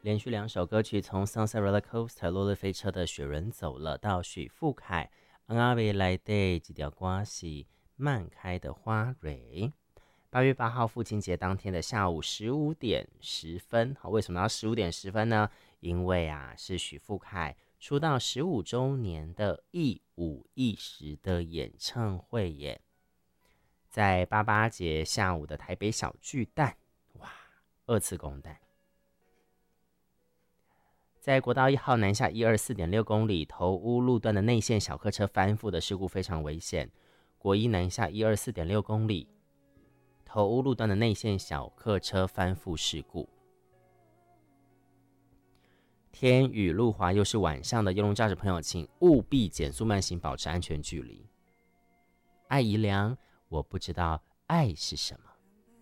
连续2首歌曲，从 Sunset Roller Coaster 落日飞车的雪人走了，到许富凯阿未来的几条歌是漫开的花蕊。8月8号父亲节当天的下午15点10分，为什么要15点10分呢？因为是许富凯出道15周年的一五一十的演唱会耶，在88节下午的台北小巨蛋，哇，2次公蛋。在国道1号南下124.6公里头屋路段的内线小客车翻覆的事故非常危险。国一南下124.6公里头屋路段的内线小客车翻覆事故。天雨路滑又是晚上的，用路驾驶朋友请务必减速慢行，保持安全距离。爱宜良，我不知道爱是什么。